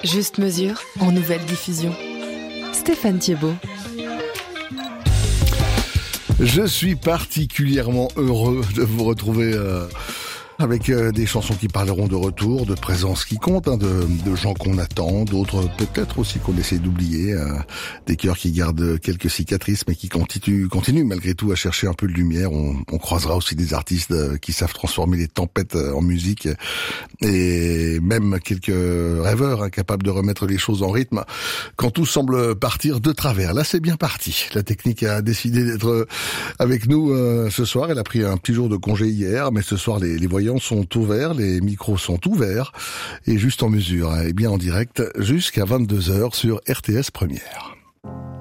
Juste mesure en nouvelle diffusion. Stéphane Thiebaud. Je suis particulièrement heureux de vous retrouver avec des chansons qui parleront de retour, de présence qui compte, de gens qu'on attend, d'autres peut-être aussi qu'on essaie d'oublier, des cœurs qui gardent quelques cicatrices mais qui continuent malgré tout à chercher un peu de lumière. On croisera aussi des artistes qui savent transformer les tempêtes en musique et même quelques rêveurs incapables de remettre les choses en rythme quand tout semble partir de travers. Là, c'est bien parti. La technique a décidé d'être avec nous ce soir. Elle a pris un petit jour de congé hier, mais ce soir les voyants sont ouverts, les micros sont ouverts et juste en mesure, et bien en direct jusqu'à 22h sur RTS Première.